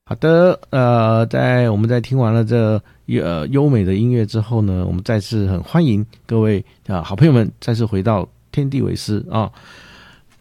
好的，我们在听完了这优美的音乐之后呢，我们再次很欢迎各位好朋友们再次回到天地为师啊。